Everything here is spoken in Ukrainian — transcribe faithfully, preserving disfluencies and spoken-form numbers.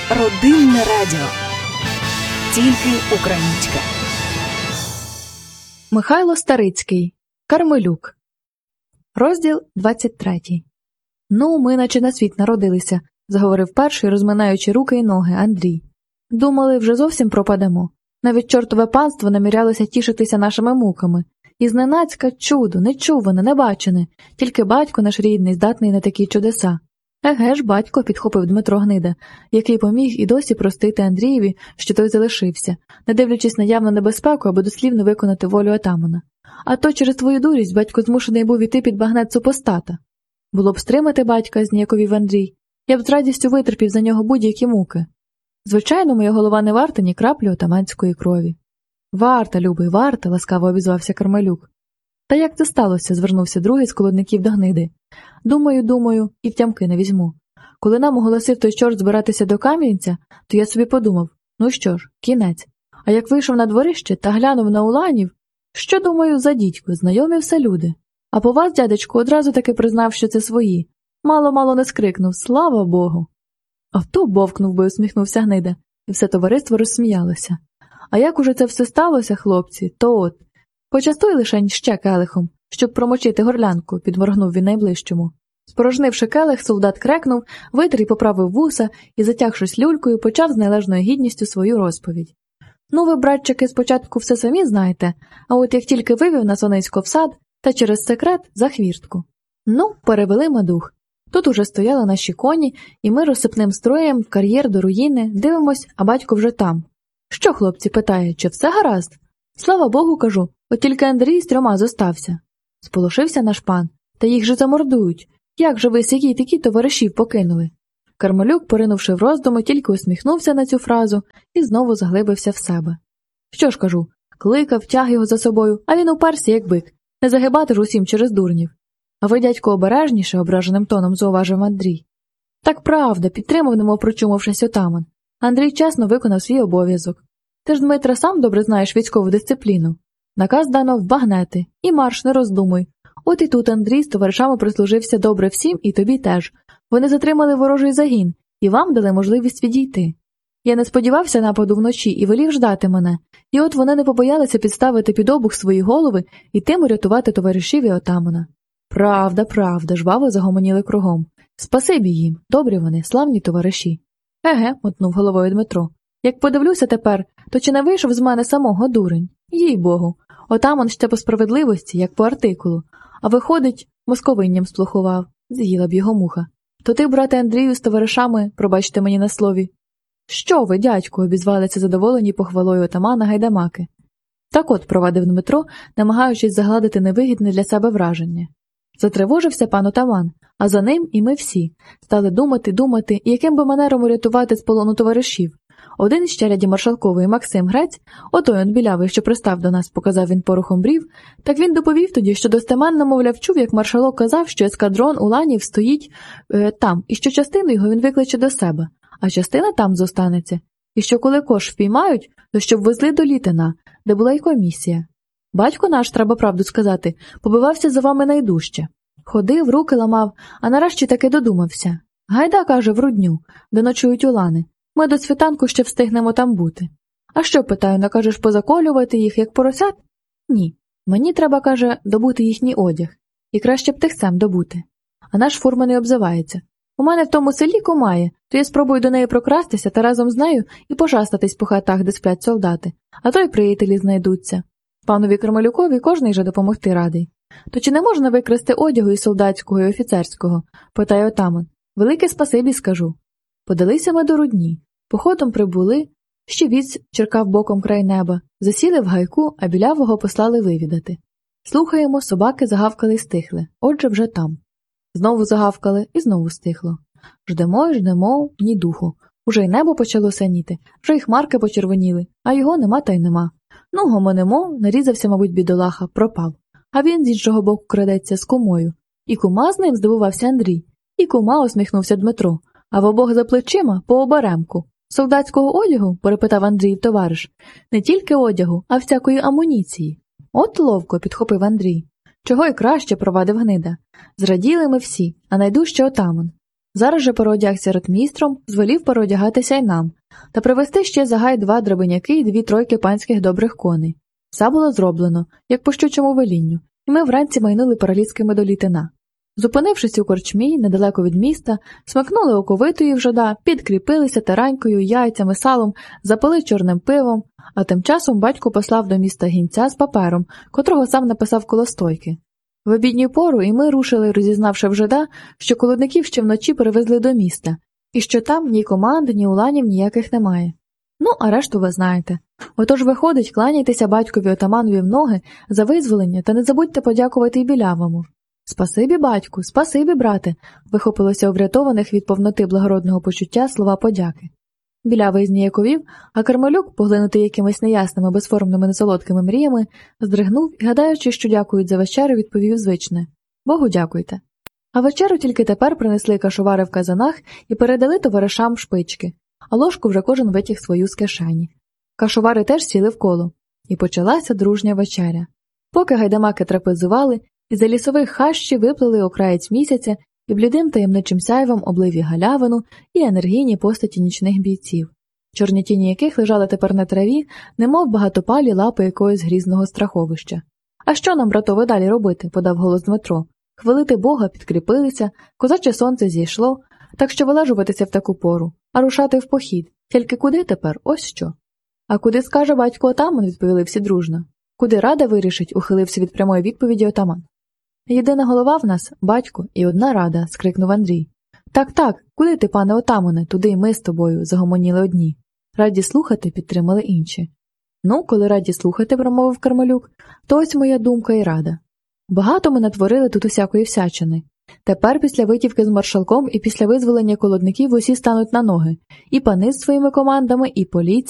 Родинне радіо. Тільки українське. Михайло Старицький. Кармелюк. Розділ двадцять третій. «Ну, ми наче на світ народилися», – заговорив перший, розминаючи руки й ноги, Андрій. «Думали, вже зовсім пропадемо. Навіть чортове панство намірялося тішитися нашими муками. І зненацька чудо, нечуване, небачене, тільки батько наш рідний здатний на такі чудеса». «Еге ж, батько», – підхопив Дмитро Гнида, який поміг і досі простити Андрієві, що той залишився, не дивлячись на явну небезпеку, аби дослівно виконати волю атамана. «А то через твою дурість батько змушений був іти під багнет супостата». «Було б стримати батька», – зніяковів Андрій. «Я б з радістю витерпів за нього будь-які муки». «Звичайно, моя голова не варта ні краплі отаманської крові». «Варта, любий, варта», – ласкаво обізвався Кармелюк. «Та як це сталося?» – звернувся другий з колодників до Гниди. «Думаю, думаю, і втямки не візьму. Коли нам оголосив той чорт збиратися до Кам'янця, то я собі подумав, ну що ж, кінець. А як вийшов на дворище та глянув на уланів, що, думаю, за дідько, знайомі все люди. А по вас, дядечку, одразу таки признав, що це свої. Мало-мало не скрикнув, слава Богу». «Ото бовкнув би», – усміхнувся Гнида, і все товариство розсміялося. «А як уже це все сталося, хлопці, то от. Почастуй лишень ще келихом, щоб промочити горлянку», – підморгнув він найближчому. Спорожнивши келих, солдат крекнув, витер і поправив вуса і, затягшись люлькою, почав з належною гідністю свою розповідь. «Ну ви, братчики, спочатку все самі знаєте, а от як тільки вивів нас Онисько в сад, та через секрет за хвіртку. Ну, перевели ми дух. Тут уже стояли наші коні, і ми розсипним строєм в кар'єр до руїни, дивимось, а батько вже там. Що, хлопці, питає, чи все гаразд? Слава Богу, кажу, от тільки Андрій з трьома зостався. Сполошився наш пан, та їх же замордують. Як же ви сякі такі товаришів покинули? Кармелюк, поринувши в роздуми, тільки усміхнувся на цю фразу і знову заглибився в себе. Що ж кажу, кликав, тяг його за собою, а він уперся, як бик. Не загибати ж усім через дурнів. А ви, дядько, обережніше, ображеним тоном зауважив Андрій. Так правда, підтримав, немов прочумавшись отаман. Андрій чесно виконав свій обов'язок. Ти ж, Дмитре, сам добре знаєш військову дисципліну. Наказ дано в багнети, і марш, не роздумуй. От і тут Андрій з товаришами прислужився добре всім, і тобі теж. Вони затримали ворожий загін, і вам дали можливість відійти. Я не сподівався нападу вночі і велів ждати мене, і от вони не побоялися підставити під обух свої голови і тим урятувати товаришів і отамана. Правда, правда, жваво загомоніли кругом. Спасибі їм, добрі вони, славні товариші. Еге, мотнув головою Дмитро. Як подивлюся тепер, то чи не вийшов з мене самого дурень? Їй-богу. Отаман ще по справедливості, як по артикулу. А виходить, московинням сплохував. З'їла б його муха. То ти, брате Андрію, з товаришами, пробачте мені на слові. Що ви, дядьку, обізвалися задоволені похвалою отамана гайдамаки. Так от, провадив Дмитро, намагаючись загладити невигідне для себе враження. Затривожився пан отаман, а за ним і ми всі. Стали думати, думати, яким би манером урятувати з полону товаришів. Один із челяді маршалкової Максим Грець, отой он білявий, що пристав до нас, показав він порухом брів, так він доповів тоді, що достеменно, мовляв, чув, як маршалок казав, що ескадрон уланів стоїть е, там, і що частину його він викличе до себе, а частина там зостанеться, і що коли кош впіймають, то щоб везли до Літина, де була й комісія. Батько наш, треба правду сказати, побивався за вами найдужче. Ходив, руки ламав, а нарешті таки додумався. Гайда, каже, в Рудню, де ночують улани. Ми до світанку ще встигнемо там бути. А що, питаю, накажеш позаколювати їх, як поросят? Ні. Мені треба, каже, добути їхній одяг. І краще б тихцем добути. А наш фурман обзивається. У мене в тому селі кумає, то я спробую до неї прокрастися та разом з нею і пошастатись по хатах, де сплять солдати. А то й приятелі знайдуться. Панові Кармелюкові кожний же допомогти радий. То чи не можна викрасти одягу і солдатського, і офіцерського? Питає отаман. Велике спасибі, скажу. Подалися ми до Рудні. Походом прибули, ще віць черкав боком край неба, засіли в гайку, а білявого послали вивідати. Слухаємо, собаки загавкали й стихли, отже вже там. Знову загавкали і знову стихло. Ждемо й ждемо, ні духу. Уже й небо почало сяніти, вже й хмарки почервоніли, а його нема та й нема. Ну, гомонимо, нарізався, мабуть, бідолаха, пропав. А він з іншого боку крадеться з кумою. І кума з ним, здивувався Андрій. І кума, усміхнувся Дмитро. А в обох за плечима по оберемку. Солдатського одягу, перепитав Андрій товариш, не тільки одягу, а всякої амуніції. От ловко, підхопив Андрій. Чого й краще, провадив Гнида. Зраділи ми всі, а найдужче отаман. Зараз же переодягся ротмістром, звелів переодягатися й нам, та привезти ще за гай два драбиняки й дві тройки панських добрих коней. Все було зроблено, як по щучому велінню, і ми вранці майнули параліцькими до Літина. Зупинившись у корчмі, недалеко від міста, смикнули оковитої в жода, підкріпилися таранькою, яйцями, салом, запили чорним пивом, а тим часом батько послав до міста гінця з папером, котрого сам написав коло стойки. В обідню пору і ми рушили, розізнавши в жода, що колодників ще вночі перевезли до міста, і що там ні команд, ні уланів ніяких немає. Ну, а решту ви знаєте. Отож виходить, кланяйтеся батькові отаманові в ноги за визволення та не забудьте подякувати й білявому. «Спасибі, батьку, спасибі, брате», вихопилося у врятованих від повноти благородного почуття слова подяки. Білявий зніяковів, а Кармелюк, поглинутий якимись неясними, безформними, несолодкими мріями, здригнув і, гадаючи, що дякують за вечерю, відповів звичне: «Богу дякуйте». А вечерю тільки тепер принесли кашовари в казанах і передали товаришам шпички, а ложку вже кожен витяг свою з кишені. Кашовари теж сіли в коло, і почалася дружня вечеря. Поки гайдамаки трапезували, із за лісових хащів виплили окраєць місяця і блідим таємничим сяйвом обливі галявину і енергійні постаті нічних бійців, чорні тіні яких лежали тепер на траві, немов багатопалі лапи якогось грізного страховища. «А що нам, братове, далі робити?» – подав голос Дмитро. «Хвалити Бога, підкріпилися, козаче сонце зійшло, так що вилежуватися в таку пору, а рушати в похід. Тільки куди тепер? Ось що». «А куди скаже батько отаман?» – відповіли всі дружно. «Куди рада вирішить?» – ухилився від прямої відповіді отаман. «Єдина голова в нас – батько, і одна рада», – скрикнув Андрій. «Так, так, куди ти, пане отамане, туди й ми з тобою», – загомоніли одні. «Раді слухати», – підтримали інші. «Ну, коли раді слухати», – промовив Кармелюк, – «то ось моя думка і рада. Багато ми натворили тут усякої всячини. Тепер після витівки з маршалком і після визволення колодників усі стануть на ноги. І пани з своїми командами, і поліція,